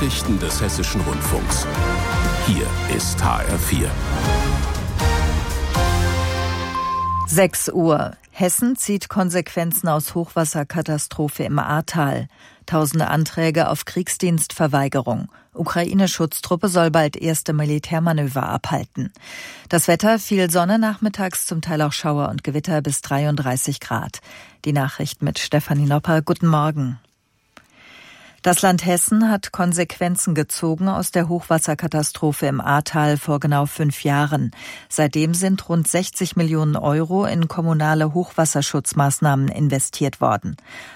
Nachrichten des Hessischen Rundfunks. Hier ist HR4. 6 Uhr. Hessen zieht Konsequenzen aus Hochwasserkatastrophe im Ahrtal. Tausende Anträge auf Kriegsdienstverweigerung. Ukraine-Schutztruppe soll bald erste Militärmanöver abhalten. Das Wetter: viel Sonne, nachmittags zum Teil auch Schauer und Gewitter bis 33 Grad. Die Nachricht mit Stefanie Nopper. Guten Morgen. Das Land Hessen hat Konsequenzen gezogen aus der Hochwasserkatastrophe im Ahrtal vor genau 5 Jahren. Seitdem sind rund 60 Millionen Euro in kommunale Hochwasserschutzmaßnahmen investiert worden.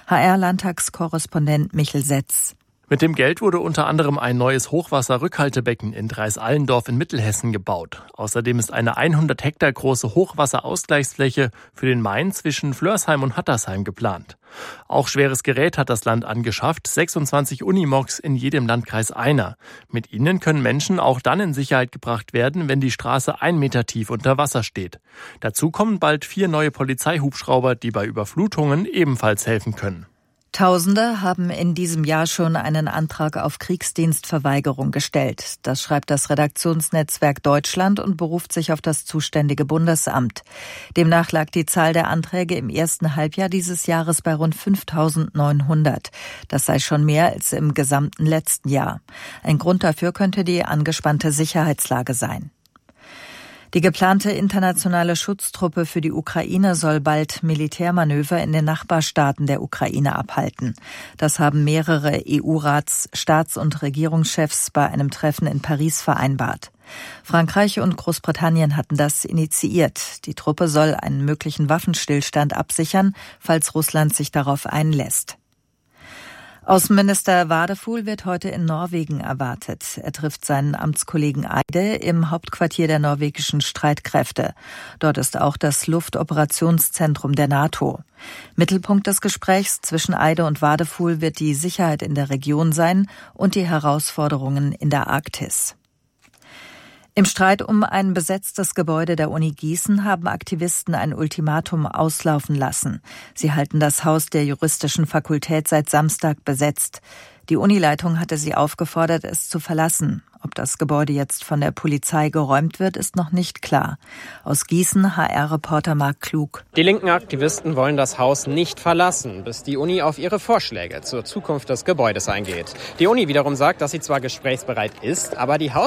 HR-Landtagskorrespondent Michel Setz. Mit dem Geld wurde unter anderem ein neues Hochwasserrückhaltebecken in Dreis-Allendorf in Mittelhessen gebaut. Außerdem ist eine 100 Hektar große Hochwasserausgleichsfläche für den Main zwischen Flörsheim und Hattersheim geplant. Auch schweres Gerät hat das Land angeschafft, 26 Unimogs, in jedem Landkreis einer. Mit ihnen können Menschen auch dann in Sicherheit gebracht werden, wenn die Straße 1 Meter tief unter Wasser steht. Dazu kommen bald 4 neue Polizeihubschrauber, die bei Überflutungen ebenfalls helfen können. Tausende haben in diesem Jahr schon einen Antrag auf Kriegsdienstverweigerung gestellt. Das schreibt das Redaktionsnetzwerk Deutschland und beruft sich auf das zuständige Bundesamt. Demnach lag die Zahl der Anträge im ersten Halbjahr dieses Jahres bei rund 5.900. Das sei schon mehr als im gesamten letzten Jahr. Ein Grund dafür könnte die angespannte Sicherheitslage sein. Die geplante internationale Schutztruppe für die Ukraine soll bald Militärmanöver in den Nachbarstaaten der Ukraine abhalten. Das haben mehrere EU-Staats- und Regierungschefs bei einem Treffen in Paris vereinbart. Frankreich und Großbritannien hatten das initiiert. Die Truppe soll einen möglichen Waffenstillstand absichern, falls Russland sich darauf einlässt. Außenminister Wadefuhl wird heute in Norwegen erwartet. Er trifft seinen Amtskollegen Eide im Hauptquartier der norwegischen Streitkräfte. Dort ist auch das Luftoperationszentrum der NATO. Mittelpunkt des Gesprächs zwischen Eide und Wadefuhl wird die Sicherheit in der Region sein und die Herausforderungen in der Arktis. Im Streit um ein besetztes Gebäude der Uni Gießen haben Aktivisten ein Ultimatum auslaufen lassen. Sie halten das Haus der juristischen Fakultät seit Samstag besetzt. Die Unileitung hatte sie aufgefordert, es zu verlassen. Ob das Gebäude jetzt von der Polizei geräumt wird, ist noch nicht klar. Aus Gießen HR-Reporter Marc Klug. Die linken Aktivisten wollen das Haus nicht verlassen, bis die Uni auf ihre Vorschläge zur Zukunft des Gebäudes eingeht. Die Uni wiederum sagt, dass sie zwar gesprächsbereit ist, aber die